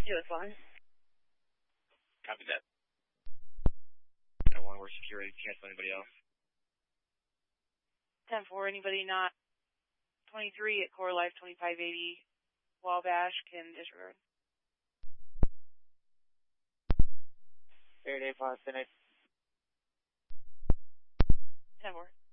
Yeah, that's fine. Copy that. I want to work security. Cancel anybody else. 10-4, anybody not 23 at Core Life 2580 Wabash can disregard. Faraday 5, Phoenix. 10-4.